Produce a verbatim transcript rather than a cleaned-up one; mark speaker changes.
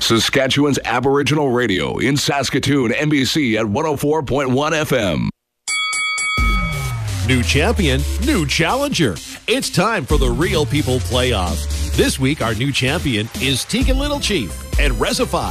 Speaker 1: Saskatchewan's Aboriginal Radio in Saskatoon, N B C at one oh four point one F M.
Speaker 2: New champion, new challenger. It's time for the Real People Playoff. This week, our new champion is Tegan Little Chief and Resify.